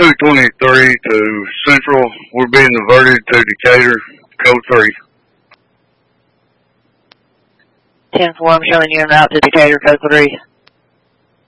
2023 to Central. We're being diverted to Decatur, code 3. 10-4, I'm showing you en route to Decatur, code 3.